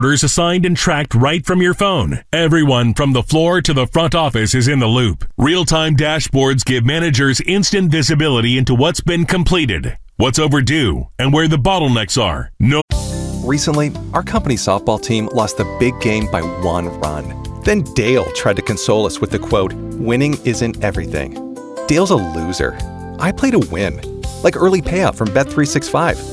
Orders assigned and tracked right from your phone. Everyone from the floor to the front office is in the loop. Real-time dashboards give managers instant visibility into what's been completed, what's overdue, and where the bottlenecks are. Recently, our company softball team lost the big game by 1 run. Then Dale tried to console us with the quote, "Winning isn't everything." Dale's a loser. I play to win, like early payout from Bet365.